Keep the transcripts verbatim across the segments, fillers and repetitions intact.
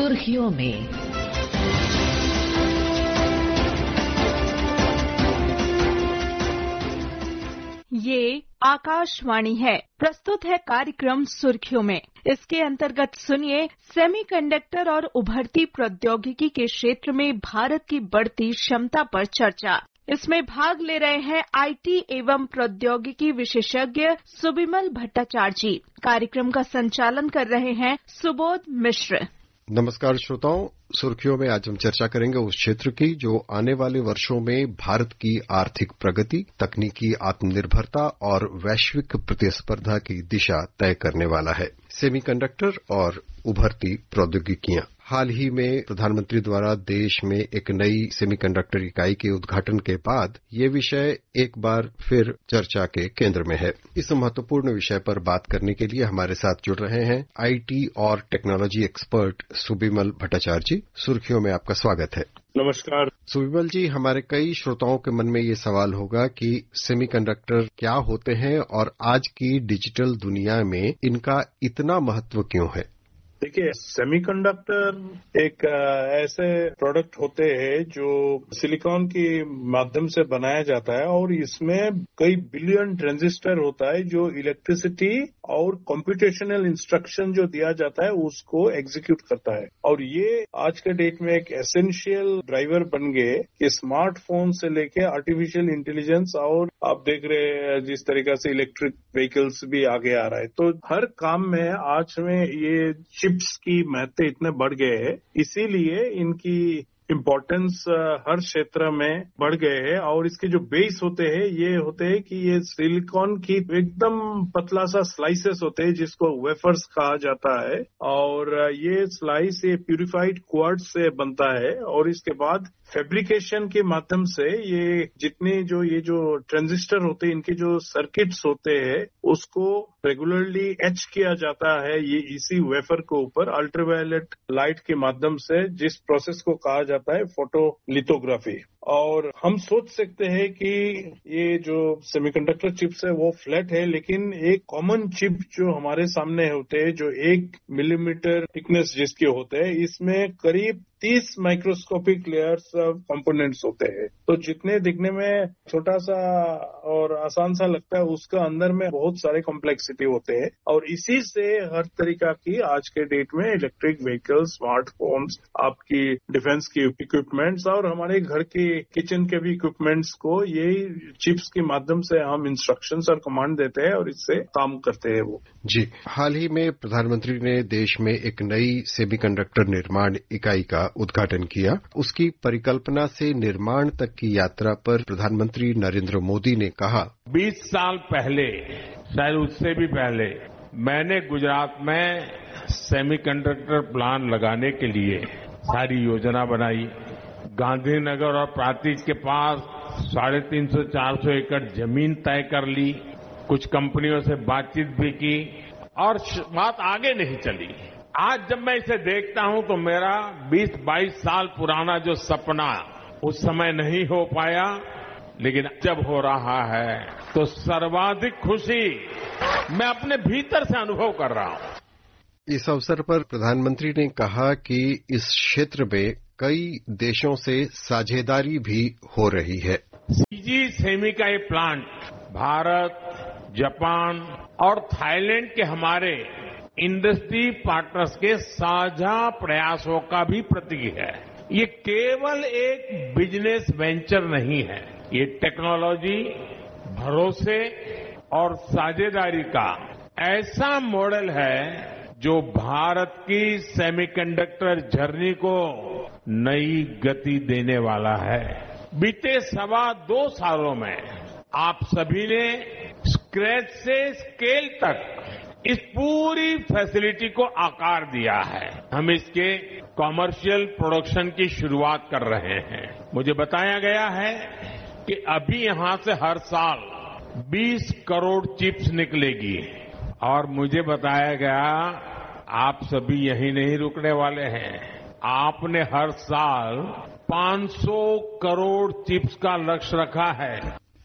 सुर्खियों में। ये आकाशवाणी है। प्रस्तुत है कार्यक्रम सुर्खियों में। इसके अंतर्गत सुनिए सेमीकंडक्टर और उभरती प्रौद्योगिकी के क्षेत्र में भारत की बढ़ती क्षमता पर चर्चा। इसमें भाग ले रहे हैं आईटी एवं प्रौद्योगिकी विशेषज्ञ सुबिमल भट्टाचार्य जी। कार्यक्रम का संचालन कर रहे हैं सुबोध मिश्र। नमस्कार श्रोताओं, सुर्खियों में आज हम चर्चा करेंगे उस क्षेत्र की जो आने वाले वर्षों में भारत की आर्थिक प्रगति, तकनीकी आत्मनिर्भरता और वैश्विक प्रतिस्पर्धा की दिशा तय करने वाला है, सेमीकंडक्टर और उभरती प्रौद्योगिकियां। हाल ही में प्रधानमंत्री द्वारा देश में एक नई सेमीकंडक्टर इकाई के उद्घाटन के बाद ये विषय एक बार फिर चर्चा के केंद्र में है। इस महत्वपूर्ण विषय पर बात करने के लिए हमारे साथ जुड़ रहे हैं आईटी और टेक्नोलॉजी एक्सपर्ट सुबिमल भट्टाचार्य जी। सुर्खियों में आपका स्वागत है। नमस्कार सुबिमल जी, हमारे कई श्रोताओं के मन में ये सवाल होगा कि सेमीकंडक्टर क्या होते हैं और आज की डिजिटल दुनिया में इनका इतना महत्व क्यों है? देखिए, सेमीकंडक्टर एक ऐसे प्रोडक्ट होते हैं जो सिलिकॉन के माध्यम से बनाया जाता है और इसमें कई बिलियन ट्रांजिस्टर होता है जो इलेक्ट्रिसिटी और कंप्यूटेशनल इंस्ट्रक्शन जो दिया जाता है उसको एग्जीक्यूट करता है। और ये आज के डेट में एक एसेंशियल ड्राइवर बन गए कि स्मार्टफोन से लेके आर्टिफिशियल इंटेलिजेंस और आप देख रहे हैं जिस तरीके से इलेक्ट्रिक व्हीकल्स भी आगे आ रहा है, तो हर काम में आज में ये चिप्स की महत्व इतने बढ़ गए हैं, इसीलिए इनकी इम्पोर्टेंस हर क्षेत्र में बढ़ गए हैं। और इसके जो बेस होते हैं ये होते हैं कि ये सिलिकॉन की एकदम पतला सा स्लाइसेस होते हैं जिसको वेफर्स कहा जाता है, और ये स्लाइस ये प्यूरिफाइड क्वार्ट्ज से बनता है और इसके बाद फैब्रिकेशन के माध्यम से ये जितने जो ये जो ट्रांजिस्टर होते हैं इनके जो सर्किट्स होते हैं उसको रेगुलरली एच किया जाता है ये इसी वेफर के ऊपर अल्ट्रावायलेट लाइट के माध्यम से, जिस प्रोसेस को कहा जाता है फोटोलिथोग्राफी। और हम सोच सकते हैं कि ये जो सेमीकंडक्टर चिप्स है वो फ्लैट है, लेकिन एक कॉमन चिप जो हमारे सामने होते हैं जो एक मिलीमीटर थिकनेस जिसके होते हैं, इसमें करीब तीस माइक्रोस्कोपिक लेयर्स ऑफ कंपोनेंट्स होते हैं। तो जितने दिखने में छोटा सा और आसान सा लगता है उसका अंदर में बहुत सारे कॉम्प्लेक्सिटी होते हैं। और इसी से हर तरीका की आज के डेट में इलेक्ट्रिक व्हीकल्स, स्मार्टफोन्स, आपकी डिफेंस की इक्विपमेंट्स और हमारे घर के किचन के भी इक्विपमेंट्स को यही चिप्स के माध्यम से हम इंस्ट्रक्शंस और कमांड देते हैं और इससे काम करते हैं वो। जी, हाल ही में प्रधानमंत्री ने देश में एक नई सेमीकंडक्टर निर्माण इकाई का उद्घाटन किया। उसकी परिकल्पना से निर्माण तक की यात्रा पर प्रधानमंत्री नरेंद्र मोदी ने कहा, बीस साल पहले, शायद उससे भी पहले, मैंने गुजरात में सेमीकंडक्टर प्लांट लगाने के लिए सारी योजना बनाई। गांधीनगर और प्रांतिज के पास साढ़े तीन सौ चार सौ एकड़ जमीन तय कर ली, कुछ कंपनियों से बातचीत भी की और बात आगे नहीं चली। आज जब मैं इसे देखता हूं तो मेरा बीस बाईस साल पुराना जो सपना उस समय नहीं हो पाया, लेकिन जब हो रहा है तो सर्वाधिक खुशी मैं अपने भीतर से अनुभव कर रहा हूं। इस अवसर पर प्रधानमंत्री ने कहा कि इस क्षेत्र में कई देशों से साझेदारी भी हो रही है। सीजी सेमी का ये प्लांट भारत, जापान और थाईलैंड के हमारे इंडस्ट्री पार्टनर्स के साझा प्रयासों का भी प्रतीक है। ये केवल एक बिजनेस वेंचर नहीं है, ये टेक्नोलॉजी, भरोसे और साझेदारी का ऐसा मॉडल है जो भारत की सेमीकंडक्टर जर्नी को नई गति देने वाला है। बीते सवा दो सालों में आप सभी ने स्क्रैच से स्केल तक इस पूरी फैसिलिटी को आकार दिया है। हम इसके कॉमर्शियल प्रोडक्शन की शुरुआत कर रहे हैं। मुझे बताया गया है कि अभी यहां से हर साल बीस करोड़ चिप्स निकलेगी और मुझे बताया गया आप सभी यहीं नहीं रुकने वाले हैं। आपने हर साल पाँच सौ करोड़ चिप्स का लक्ष्य रखा है।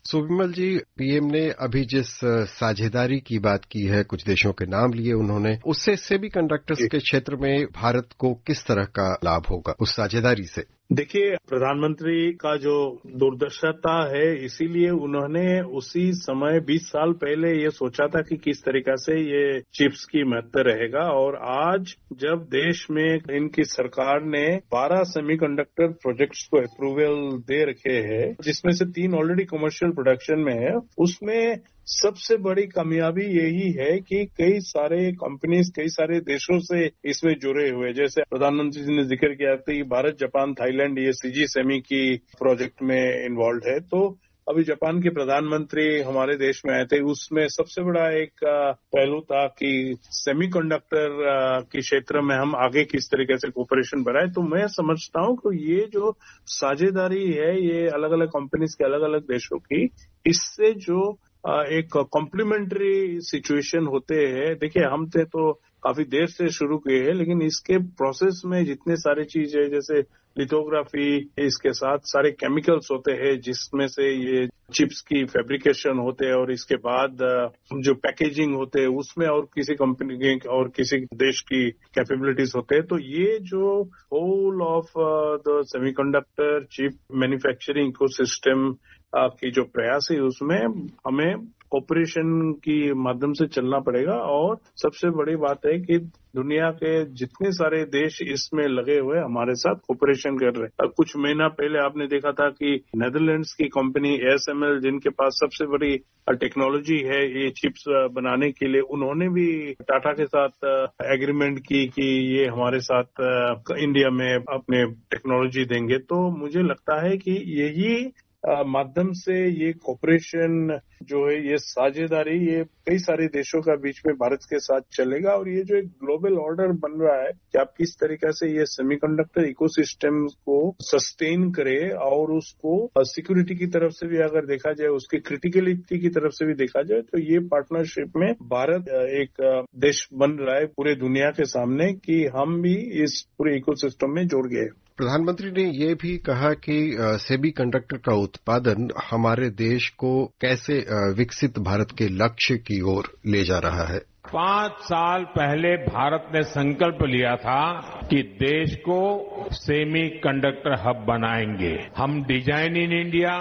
सुविमल जी, पीएम ने अभी जिस साझेदारी की बात की है, कुछ देशों के नाम लिए उन्होंने, उससे सेमीकंडक्टर्स के क्षेत्र में भारत को किस तरह का लाभ होगा उस साझेदारी से? देखिए, प्रधानमंत्री का जो दूरदर्शिता है, इसीलिए उन्होंने उसी समय बीस साल पहले ये सोचा था कि किस तरीका से ये चिप्स की महत्व रहेगा। और आज जब देश में इनकी सरकार ने बारह सेमीकंडक्टर प्रोजेक्ट्स को अप्रूवल दे रखे हैं, जिसमें से तीन ऑलरेडी कमर्शियल प्रोडक्शन में है, उसमें सबसे बड़ी कामयाबी यही है कि कई सारे कंपनीज कई सारे देशों से इसमें जुड़े हुए, जैसे प्रधानमंत्री जी ने जिक्र किया था कि भारत, जापान, थाईलैंड ये सीजी सेमी की प्रोजेक्ट में इन्वॉल्व है। तो अभी जापान के प्रधानमंत्री हमारे देश में आए थे, उसमें सबसे बड़ा एक पहलू था कि सेमीकंडक्टर के क्षेत्र में हम आगे किस तरीके से कोऑपरेशन बढ़ाए। तो मैं समझता हूं कि ये जो साझेदारी है, ये अलग अलग कंपनीज के अलग अलग देशों की, इससे जो एक कॉम्प्लीमेंट्री सिचुएशन होते हैं। देखिए, हम थे तो काफी देर से शुरू किए हैं, लेकिन इसके प्रोसेस में जितने सारे चीज है, जैसे लिथोग्राफी, इसके साथ सारे केमिकल्स होते हैं जिसमें से ये चिप्स की फैब्रिकेशन होते हैं, और इसके बाद जो पैकेजिंग होते हैं उसमें और किसी कंपनी के और किसी देश की कैपेबिलिटीज होते हैं। तो ये जो whole of the semiconductor chip manufacturing ecosystem की जो प्रयास है, उसमें हमें ऑपरेशन की माध्यम से चलना पड़ेगा। और सबसे बड़ी बात है कि दुनिया के जितने सारे देश इसमें लगे हुए हमारे साथ ऑपरेशन कर रहे हैं। कुछ महीना पहले आपने देखा था कि नेदरलैंड्स की कंपनी एएसएमएल, जिनके पास सबसे बड़ी टेक्नोलॉजी है ये चिप्स बनाने के लिए, उन्होंने भी टाटा के साथ एग्रीमेंट की कि ये हमारे साथ इंडिया में अपने टेक्नोलॉजी देंगे। तो मुझे लगता है कि यही माध्यम से ये कॉपरेशन जो है, ये साझेदारी, ये कई सारे देशों का बीच में भारत के साथ चलेगा। और ये जो एक ग्लोबल ऑर्डर बन रहा है कि आप किस तरीके से ये सेमीकंडक्टर इकोसिस्टम को सस्टेन करे, और उसको सिक्योरिटी की तरफ से भी अगर देखा जाए, उसकी क्रिटिकलिटी की तरफ से भी देखा जाए, तो ये पार्टनरशिप में भारत एक देश बन रहा है पूरे दुनिया के सामने कि हम भी इस पूरे इकोसिस्टम में जुड़ गए। प्रधानमंत्री ने ये भी कहा कि सेमीकंडक्टर का उत्पादन हमारे देश को कैसे विकसित भारत के लक्ष्य की ओर ले जा रहा है। पांच साल पहले भारत ने संकल्प लिया था कि देश को सेमी कंडक्टर हब बनाएंगे। हम design in India,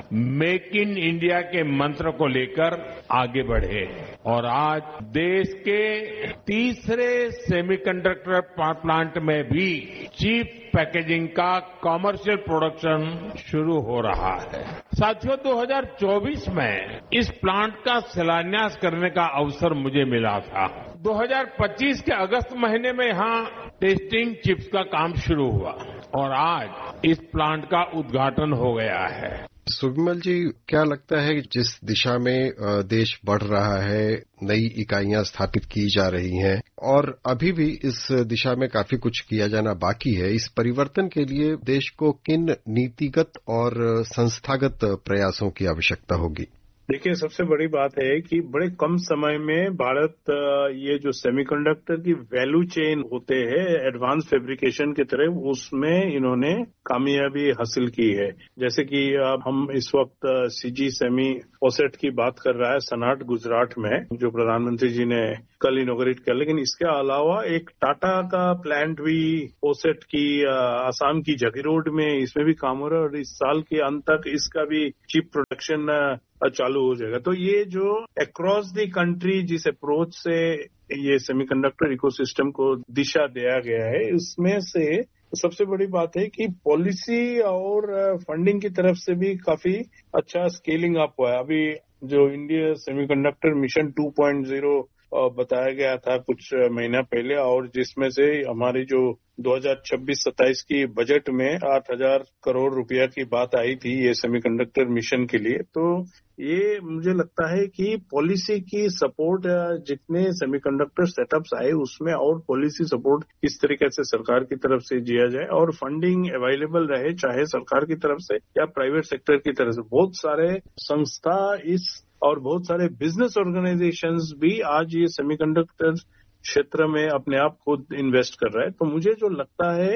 make in India के मंत्र को लेकर आगे बढ़े, और आज देश के तीसरे सेमीकंडक्टर प्लांट में भी चिप पैकेजिंग का कमर्शियल प्रोडक्शन शुरू हो रहा है। साथियों, दो हज़ार चौबीस में इस प्लांट का शिलान्यास करने का अवसर मुझे मिला था। दो हज़ार पच्चीस के अगस्त महीने में यहां टेस्टिंग चिप्स का काम शुरू हुआ, और आज इस प्लांट का उद्घाटन हो गया है। सुविमल जी, क्या लगता है कि जिस दिशा में देश बढ़ रहा है, नई इकाइयां स्थापित की जा रही हैं, और अभी भी इस दिशा में काफी कुछ किया जाना बाकी है, इस परिवर्तन के लिए देश को किन नीतिगत और संस्थागत प्रयासों की आवश्यकता होगी? देखिए, सबसे बड़ी बात है कि बड़े कम समय में भारत ये जो सेमीकंडक्टर की वैल्यू चेन होते हैं एडवांस फैब्रिकेशन की तरफ, उसमें इन्होंने कामयाबी हासिल की है। जैसे कि हम इस वक्त सीजी सेमी ओसेट की बात कर रहा है सनाट गुजरात में, जो प्रधानमंत्री जी ने कल इनॉग्रेट किया। लेकिन इसके अलावा एक टाटा का प्लांट भी ओसेट की आसाम की जगीरोड में, इसमें भी काम हो रहा है, और इस साल के अंत तक इसका भी चिप प्रोडक्शन चालू हो जाएगा। तो ये जो अक्रॉस द कंट्री जिस अप्रोच से ये सेमीकंडक्टर इकोसिस्टम को दिशा दिया गया है, इसमें से सबसे बड़ी बात है कि पॉलिसी और फंडिंग की तरफ से भी काफी अच्छा स्केलिंग अप हुआ है। अभी जो India semiconductor mission two point zero बताया गया था कुछ महीना पहले, और जिसमें से हमारी जो दो हज़ार छब्बीस सत्ताईस की बजट में आठ हजार करोड़ रुपया की बात आई थी ये सेमीकंडक्टर मिशन के लिए। तो ये मुझे लगता है कि पॉलिसी की सपोर्ट, जितने सेमीकंडक्टर सेटअप्स आए उसमें और पॉलिसी सपोर्ट किस तरीके से सरकार की तरफ से दिया जाए, और फंडिंग अवेलेबल रहे, चाहे सरकार की तरफ से या प्राइवेट सेक्टर की तरफ से। बहुत सारे संस्था इस और बहुत सारे बिजनेस ऑर्गेनाइजेशंस भी आज ये सेमीकंडक्टर क्षेत्र में अपने आप खुद इन्वेस्ट कर रहे हैं। तो मुझे जो लगता है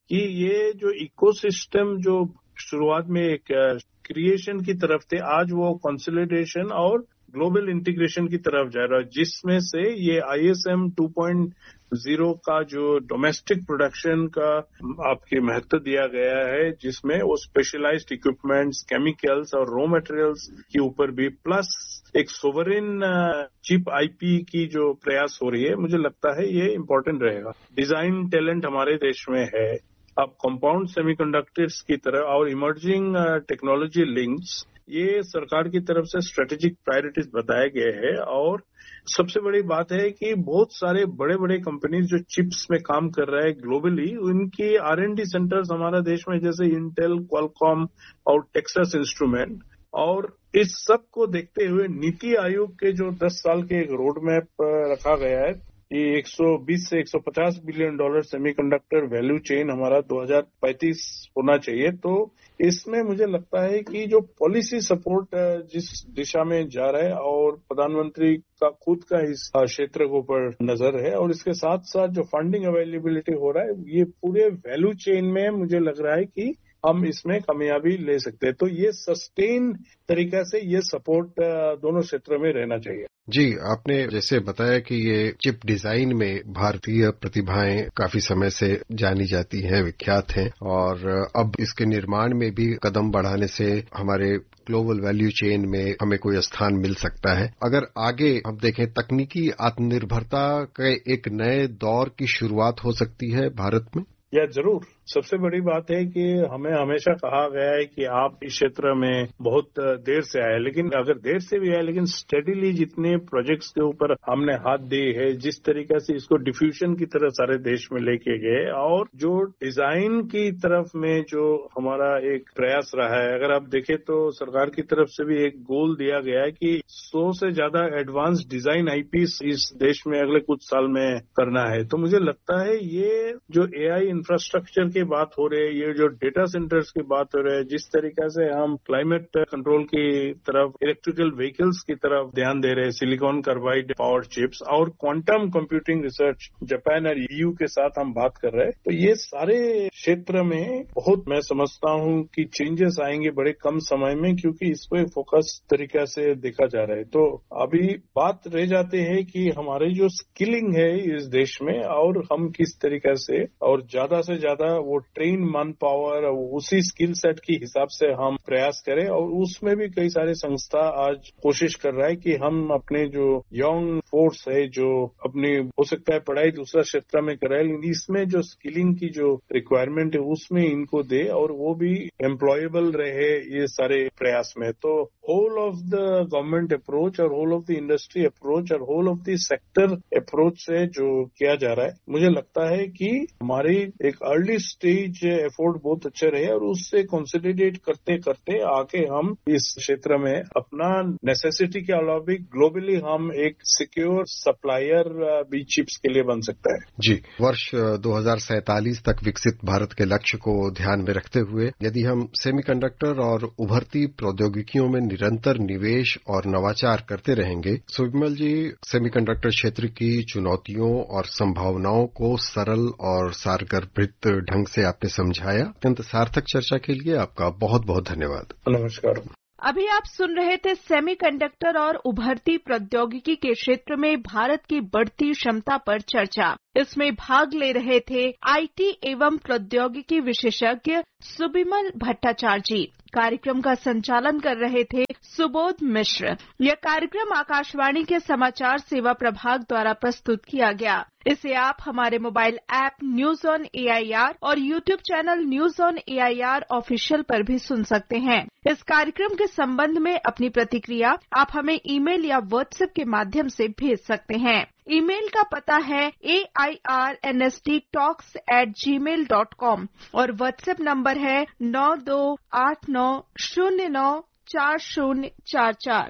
कि ये जो इकोसिस्टम जो शुरुआत में एक क्रिएशन की तरफ थे, आज वो कंसोलिडेशन और ग्लोबल इंटीग्रेशन की तरफ जा रहा है, जिसमें से ये आईएसएम टू पॉइंट ज़ीरो का जो डोमेस्टिक प्रोडक्शन का आपके महत्व दिया गया है, जिसमें वो स्पेशलाइज्ड इक्विपमेंट्स, केमिकल्स और रॉ मटेरियल्स के ऊपर भी, प्लस एक सोवरेन चिप आईपी की जो प्रयास हो रही है, मुझे लगता है ये इम्पोर्टेंट रहेगा। डिजाइन टैलेंट हमारे देश में है। अब कंपाउंड सेमीकंडक्टर्स की तरह और इमर्जिंग टेक्नोलॉजी लिंक्स, ये सरकार की तरफ से स्ट्रेटेजिक प्रायोरिटीज बताए गए हैं। और सबसे बड़ी बात है कि बहुत सारे बड़े बड़े कंपनीज जो चिप्स में काम कर रहे हैं ग्लोबली, उनकी आर एंड डी सेंटर्स हमारा देश में, जैसे इंटेल, क्वालकॉम और टेक्सास इंस्ट्रूमेंट, और इस सब को देखते हुए नीति आयोग के जो दस साल के एक रोड मैप रखा गया है, ये एक सौ बीस से एक सौ पचास billion dollar semiconductor value chain हमारा दो हज़ार पैंतीस होना चाहिए। तो इसमें मुझे लगता है कि जो पॉलिसी सपोर्ट जिस दिशा में जा रहा है, और प्रधानमंत्री का खुद का इस क्षेत्र के ऊपर नजर है, और इसके साथ साथ जो फंडिंग अवेलेबिलिटी हो रहा है, ये पूरे वैल्यू चेन में मुझे लग रहा है कि हम इसमें कामयाबी ले सकते हैं। तो ये सस्टेन तरीका से ये सपोर्ट दोनों क्षेत्रों में रहना चाहिए। जी, आपने जैसे बताया कि ये चिप डिजाइन में भारतीय प्रतिभाएं काफी समय से जानी जाती हैं, विख्यात हैं, और अब इसके निर्माण में भी कदम बढ़ाने से हमारे ग्लोबल वैल्यू चेन में हमें कोई स्थान मिल सकता है। अगर आगे हम देखें, तकनीकी आत्मनिर्भरता के एक नए दौर की शुरुआत हो सकती है भारत में? या जरूर। सबसे बड़ी बात है कि हमें हमेशा कहा गया है कि आप इस क्षेत्र में बहुत देर से आए, लेकिन अगर देर से भी आए, लेकिन स्टेडीली जितने प्रोजेक्ट्स के ऊपर हमने हाथ दिए है, जिस तरीके से इसको डिफ्यूजन की तरह सारे देश में लेके गए, और जो डिजाइन की तरफ में जो हमारा एक प्रयास रहा है, अगर आप देखें तो सरकार की तरफ से भी एक गोल दिया गया है कि सौ से ज्यादा एडवांस डिजाइन आईपीस इस देश में अगले कुछ साल में करना है। तो मुझे लगता है ये जो एआई इंफ्रास्ट्रक्चर की बात हो रही है, ये जो डेटा सेंटर्स की बात हो रही है, जिस तरीके से हम क्लाइमेट कंट्रोल की तरफ, इलेक्ट्रिकल व्हीकल्स की तरफ ध्यान दे रहे हैं, सिलिकॉन कार्बाइड पावर चिप्स और क्वांटम कंप्यूटिंग रिसर्च जापान और ईयू के साथ हम बात कर रहे हैं, तो ये सारे क्षेत्र में बहुत मैं समझता हूं कि चेंजेस आएंगे बड़े कम समय में, क्योंकि इस पे फोकस तरीका से देखा जा रहा है। तो अभी बात रह जाती है कि हमारे जो स्किलिंग है इस देश में, और हम किस तरीके से और ज्यादा से ज्यादा वो ट्रेन मैन पावर उसी स्किल सेट के हिसाब से हम प्रयास करें। और उसमें भी कई सारे संस्था आज कोशिश कर रहा है कि हम अपने जो यंग फोर्स है, जो अपनी हो सकता है पढ़ाई दूसरा क्षेत्र में कराए, लेकिन इसमें जो स्किलिंग की जो रिक्वायरमेंट है उसमें इनको दे, और वो भी एम्प्लॉयबल रहे ये सारे प्रयास में। तो whole of the government approach और whole of the industry approach और whole of the sector approach से जो किया जा रहा है, मुझे लगता है कि हमारी एक अर्ली स्टेज एफोर्ट बहुत अच्छे रहे, और उससे कंसोलिडेट करते करते आके हम इस क्षेत्र में अपना नेसेसिटी के अलावा भी ग्लोबली हम एक सिक्योर सप्लायर भी चिप्स के लिए बन सकता है। जी, वर्ष दो हज़ार सैंतालीस तक विकसित भारत के लक्ष्य को ध्यान में रखते हुए यदि हम सेमीकंडक्टर और उभरती प्रौद्योगिकियों में निरंतर निवेश और नवाचार करते रहेंगे, सुविमल जी, सेमीकंडक्टर क्षेत्र की चुनौतियों और संभावनाओं को सरल और सारगर्भित ढंग से आपने समझाया। अत्यंत सार्थक चर्चा के लिए आपका बहुत बहुत धन्यवाद। नमस्कार। अभी आप सुन रहे थे सेमीकंडक्टर और उभरती प्रौद्योगिकी के क्षेत्र में भारत की बढ़ती क्षमता पर चर्चा। इसमें भाग ले रहे थे आईटी एवं प्रौद्योगिकी विशेषज्ञ सुबिमल भट्टाचार्य जी। कार्यक्रम का संचालन कर रहे थे सुबोध मिश्र। यह कार्यक्रम आकाशवाणी के समाचार सेवा प्रभाग द्वारा प्रस्तुत किया गया। इसे आप हमारे mobile app news on AIR और YouTube channel news on AIR official पर भी सुन सकते हैं। इस कार्यक्रम के संबंध में अपनी प्रतिक्रिया आप हमें ईमेल या व्हाट्सएप के माध्यम से भेज सकते हैं। ईमेल का पता है ए I R N S T talks eight ji mail dot com और व्हाट्सएप नंबर है नौ दो आठ नौ शून्य नौ चार शून्य चार चार।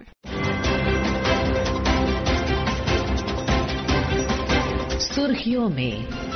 सुर्खियों में